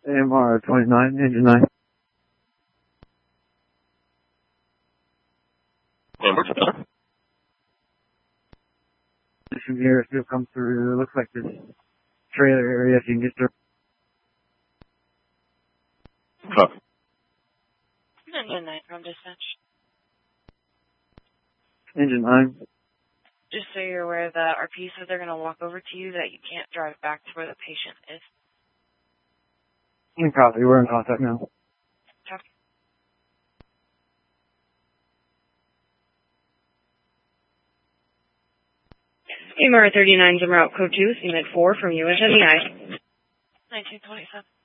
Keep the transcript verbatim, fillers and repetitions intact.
M R twenty-nine, engine nine. From here, still comes through. It looks like this trailer area, if you can get through. Copy. Engine nine from dispatch. Engine nine. Just so you're aware that our P says they're going to walk over to you, that you can't drive back to where the patient is. You copy. We're in contact now. Copy. M R thirty-nine is en route code two, unit four from U S N E I. nineteen twenty-seven.